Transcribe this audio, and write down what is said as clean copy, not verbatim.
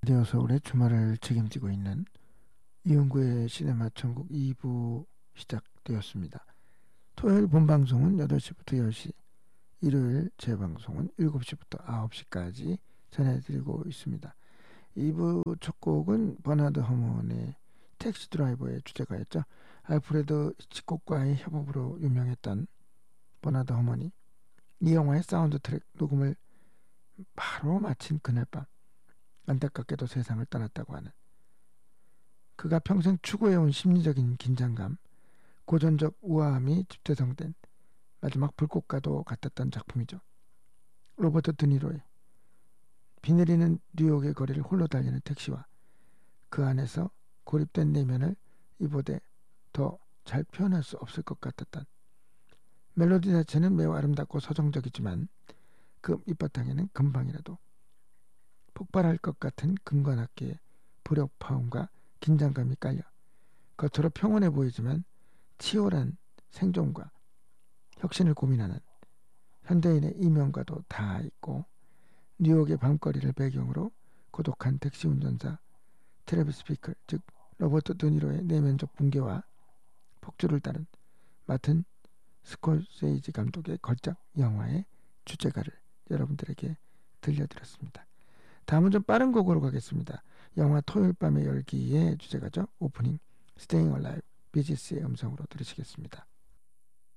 라디오 서울의 주말을 책임지고 있는 이은구의 시네마 천국 2부 시작되었습니다. 토요일 본방송은 8시부터 10시, 일요일 재방송은 7시부터 9시까지 전해드리고 있습니다. 2부 첫 곡은 버나드 허먼의 택시 드라이버의 주제가였죠. 알프레드 히치콕과의 협업으로 유명했던 버나드 허먼이 이 영화의 사운드 트랙 녹음을 바로 마친 그날 밤 안타깝게도 세상을 떠났다고 하는, 그가 평생 추구해온 심리적인 긴장감, 고전적 우아함이 집대성된 마지막 불꽃과도 같았던 작품이죠. 로버트 드니로의 비 내리는 뉴욕의 거리를 홀로 달리는 택시와 그 안에서 고립된 내면을 이보다 더 잘 표현할 수 없을 것 같았던, 멜로디 자체는 매우 아름답고 서정적이지만 그 밑바탕에는 금방이라도 폭발할 것 같은 금관악기의 불협화음과 긴장감이 깔려 겉으로 평온해 보이지만 치열한 생존과 혁신을 고민하는 현대인의 이면과도 다 있고, 뉴욕의 밤거리를 배경으로 고독한 택시 운전사 트래비스 피클, 즉 로버트 드니로의 내면적 붕괴와 폭주를 따른 마틴 스콜세이지 감독의 걸작 영화의 주제가를 여러분들에게 들려드렸습니다. 다음은 좀 빠른 곡으로 가겠습니다. 영화 토요일 밤의 열기의 주제가죠. 오프닝 Staying Alive, 비지스의 음성으로 들으시겠습니다.